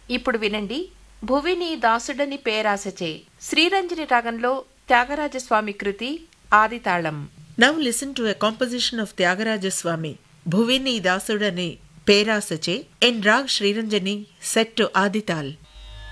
ఇప్పుడు వినండి, భువిని దాసుడని పేరాసచే శ్రీరంజని రాగంలో త్యాగరాజస్వామి కృతి ఆదితాళం. Now listen to a composition of Tyagaraja Swami, Bhuvini Dasudani Perasache, in Rag Sriranjani, set to Adital.